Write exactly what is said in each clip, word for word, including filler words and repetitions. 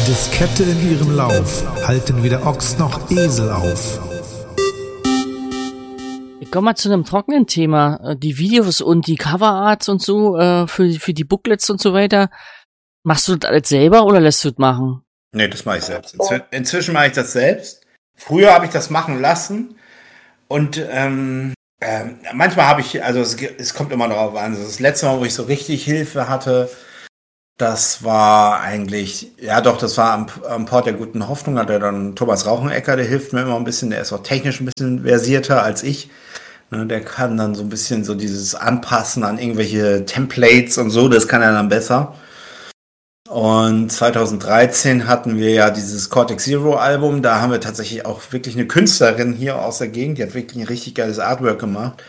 Diskette in ihrem Lauf halten weder Ochs noch Esel auf. Ich komme mal zu einem trockenen Thema. Die Videos und die Coverarts und so, äh, für, für die Booklets und so weiter. Machst du das alles selber oder lässt du das machen? Nee, das mache ich selbst. Inzw- inzwischen mache ich das selbst. Früher habe ich das machen lassen. Und ähm, äh, manchmal habe ich, also es, es kommt immer darauf an. Also das letzte Mal, wo ich so richtig Hilfe hatte, das war eigentlich, ja doch, das war am, am Port der guten Hoffnung, hat er dann Thomas Rauchenecker, der hilft mir immer ein bisschen, der ist auch technisch ein bisschen versierter als ich. Ne, der kann dann so ein bisschen so dieses Anpassen an irgendwelche Templates und so, das kann er dann besser. Und zwanzig dreizehn hatten wir ja dieses Cortex Zero Album, da haben wir tatsächlich auch wirklich eine Künstlerin hier aus der Gegend, die hat wirklich ein richtig geiles Artwork gemacht.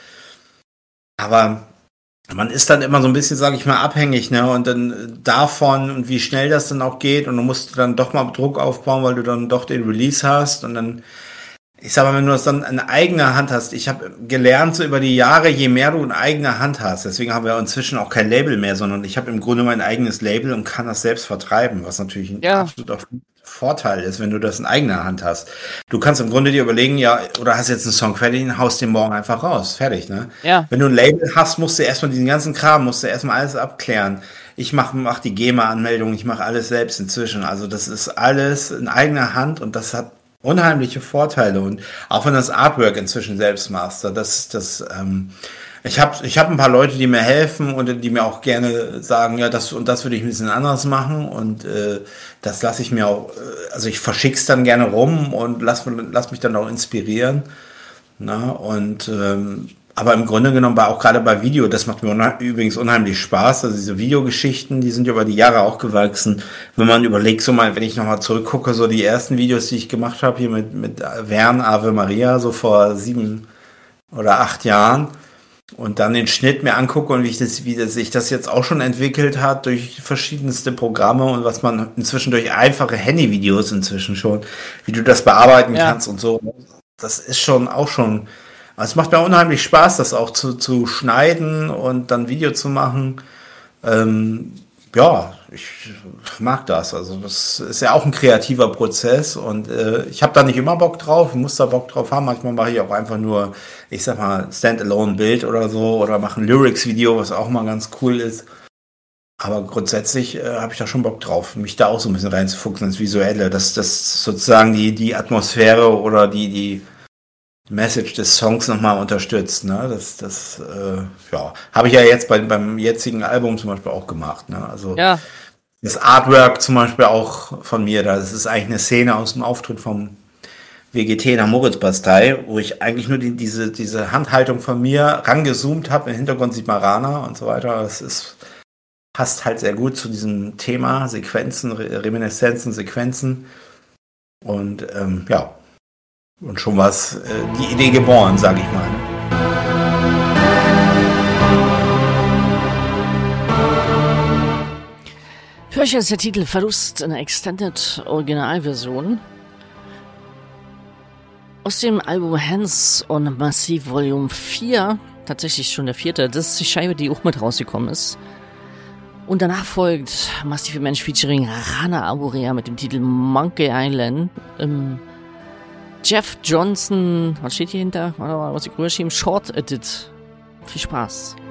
Aber man ist dann immer so ein bisschen, sage ich mal, abhängig, ne? Und dann davon und wie schnell das dann auch geht und du musst dann doch mal Druck aufbauen, weil du dann doch den Release hast und dann, ich sag mal, wenn du das dann in eigener Hand hast, ich habe gelernt so über die Jahre, je mehr du in eigener Hand hast, deswegen haben wir inzwischen auch kein Label mehr, sondern ich habe im Grunde mein eigenes Label und kann das selbst vertreiben, was natürlich ein Ja. absoluter Vorteil ist, wenn du das in eigener Hand hast. Du kannst im Grunde dir überlegen, ja, oder hast jetzt einen Song fertig und haust den morgen einfach raus, fertig, ne? Ja. Wenn du ein Label hast, musst du erstmal diesen ganzen Kram, musst du erstmal alles abklären. Ich mache mach die GEMA-Anmeldung, ich mache alles selbst inzwischen, also das ist alles in eigener Hand und das hat unheimliche Vorteile und auch wenn das Artwork inzwischen selbst machst, das, das, ähm, ich habe ich hab ein paar Leute, die mir helfen und die mir auch gerne sagen, ja, das und das würde ich ein bisschen anders machen und äh, das lasse ich mir auch, äh, also ich verschick's dann gerne rum und lass, lass mich dann auch inspirieren, na, und ähm, aber im Grunde genommen war auch gerade bei Video, das macht mir unheim- übrigens unheimlich Spaß, also diese Videogeschichten, die sind über die Jahre auch gewachsen. Wenn man überlegt, so mal, wenn ich nochmal zurückgucke, so die ersten Videos, die ich gemacht habe, hier mit, mit Vern Ave Maria, so vor sieben oder acht Jahren, und dann den Schnitt mir angucke und wie, ich das, wie das, sich das jetzt auch schon entwickelt hat durch verschiedenste Programme und was man inzwischen durch einfache Handyvideos inzwischen schon, wie du das bearbeiten Ja. kannst und so, das ist schon auch schon. Es macht mir unheimlich Spaß, das auch zu, zu schneiden und dann Video zu machen. Ähm, ja, ich mag das. Also das ist ja auch ein kreativer Prozess und äh, ich habe da nicht immer Bock drauf, ich muss da Bock drauf haben. Manchmal mache ich auch einfach nur, ich sag mal, Standalone-Bild oder so oder mache ein Lyrics-Video, was auch mal ganz cool ist. Aber grundsätzlich äh, habe ich da schon Bock drauf, mich da auch so ein bisschen reinzufuchsen ins Visuelle, dass das sozusagen die, die Atmosphäre oder die, die Message des Songs nochmal unterstützt, ne? Das, das, äh, ja, habe ich ja jetzt bei, beim jetzigen Album zum Beispiel auch gemacht, ne? Also Ja. das Artwork zum Beispiel auch von mir, das ist eigentlich eine Szene aus dem Auftritt vom W G T in der Moritzbastei, wo ich eigentlich nur die, diese, diese Handhaltung von mir rangezoomt habe. Im Hintergrund sieht man Rana und so weiter. Das ist, passt halt sehr gut zu diesem Thema, Sequenzen, Re- Reminiszenzen, Sequenzen. Und ähm, ja, und schon war es äh, die Idee geboren, sage ich mal. Für euch ist der Titel Verlust in der Extended Originalversion aus dem Album Hands on Massive Volume vier, tatsächlich schon der vierte. Das ist die Scheibe, die auch mit rausgekommen ist. Und danach folgt Massive Mensch featuring Rana Aburea mit dem Titel Monkey Island. Ähm, Jeff Johnson, was steht hier hinter? Warte mal, was ich rüberschieben? Short Edit. Viel Spaß.